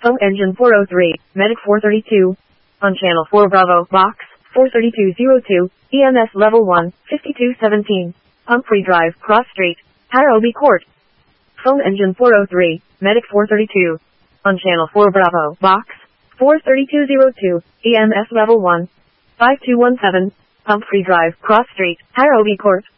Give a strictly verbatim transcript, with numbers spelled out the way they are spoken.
Phone engine four oh three, medic four thirty-two. On channel four Bravo, box, four thirty-two oh two, E M S level one, fifty-two seventeen. Humphrey Drive, Cross Street, Harrowby Court. Phone engine four oh three, medic four thirty-two. On channel four Bravo, box, four thirty-two oh two, E M S level one, five two one seven. Humphrey Drive, Cross Street, Harrowby Court.